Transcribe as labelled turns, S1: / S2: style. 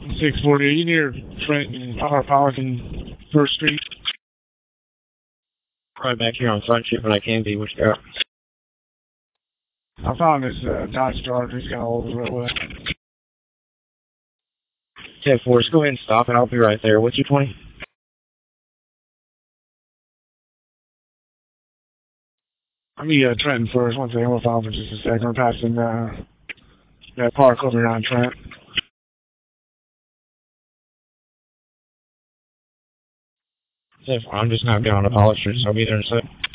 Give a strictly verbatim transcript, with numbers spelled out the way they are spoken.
S1: six forty, are you near Trenton, Power Pollock and First Street?
S2: Probably back here on Front Street, but I can be. Which car?
S1: I found this uh, Dodge Charger. He's got all over the roadway.
S2: ten four, just go ahead and stop, and I'll be right there. What's your twenty?
S1: I'll be uh, Trenton first. One second, we'll follow for just a second. We're passing uh, that park over here on Trent.
S2: ten four, I'm just not down on Apollo Street, so I'll be there in a sec.